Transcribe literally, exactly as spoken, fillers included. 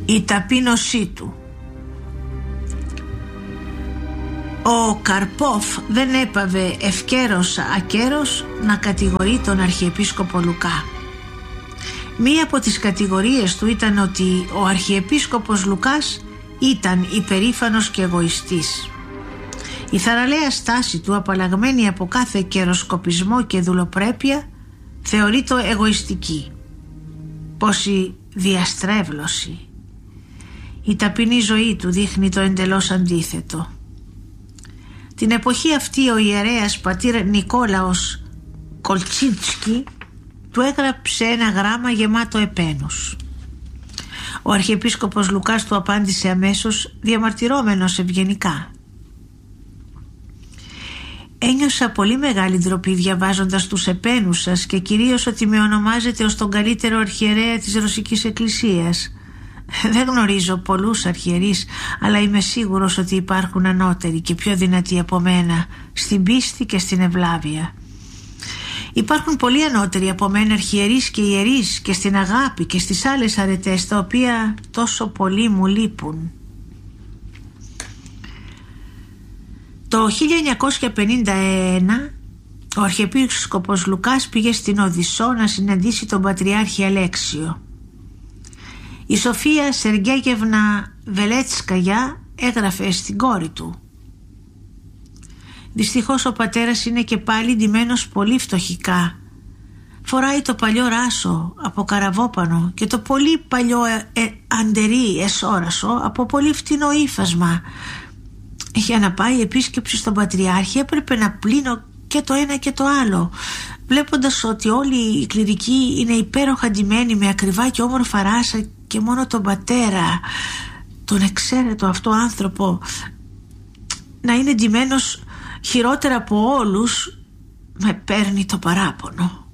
Η ταπείνωσή του. Ο Καρπόφ δεν έπαβε ευκαίρος ακέρος να κατηγορεί τον Αρχιεπίσκοπο Λουκά. Μία από τις κατηγορίες του ήταν ότι ο Αρχιεπίσκοπος Λουκάς ήταν υπερήφανος και εγωιστής. Η θαραλέα στάση του, απαλλαγμένη από κάθε καιροσκοπισμό και δουλοπρέπεια, θεωρείται εγωιστική. Πόση διαστρέβλωση. Η ταπεινή ζωή του δείχνει το εντελώς αντίθετο. Την εποχή αυτή ο ιερέας πατήρ Νικόλαος Κολτσίτσκι του έγραψε ένα γράμμα γεμάτο επένους. Ο Αρχιεπίσκοπος Λουκάς του απάντησε αμέσως, διαμαρτυρόμενος ευγενικά. «Ένιωσα πολύ μεγάλη ντροπή διαβάζοντας τους επένους σας και κυρίως ότι με ονομάζετε ως τον καλύτερο αρχιερέα της Ρωσικής Εκκλησίας. Δεν γνωρίζω πολλούς αρχιερείς, αλλά είμαι σίγουρος ότι υπάρχουν ανώτεροι και πιο δυνατοί από μένα στην πίστη και στην ευλάβεια. Υπάρχουν πολλοί ανώτεροι από μένα αρχιερείς και ιερείς και στην αγάπη και στις άλλες αρετές, τα οποία τόσο πολύ μου λείπουν». Το χίλια εννιακόσια πενήντα ένα ο Αρχιεπίσκοπος Λουκάς πήγε στην Οδυσσό να συναντήσει τον Πατριάρχη Αλέξιο. Η Σοφία Σεργέγευνα Βελέτσκαγια έγραφε στην κόρη του: «Δυστυχώς ο πατέρας είναι και πάλι ντυμένος πολύ φτωχικά. Φοράει το παλιό ράσο από καραβόπανο και το πολύ παλιό ε, ε, αντερί εσόρασο από πολύ φτηνό ύφασμα. Για να πάει επίσκεψη στον Πατριάρχη έπρεπε να πλύνω και το ένα και το άλλο. Βλέποντας ότι όλοι οι κληρικοί είναι υπέροχα ντυμένοι με ακριβά και όμορφα ράσα και μόνο τον πατέρα, τον εξαίρετο αυτό άνθρωπο, να είναι ντυμένος χειρότερα από όλους, με παίρνει το παράπονο».